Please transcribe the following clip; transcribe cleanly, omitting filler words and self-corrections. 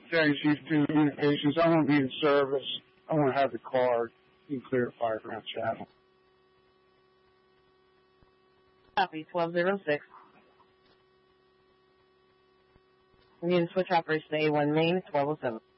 Second Chief, 2 Communications. I want to be in service. I want to have the card. You can clear the Fireground channel. Copy, 1206. We need to switch operation to A1 main, 1207.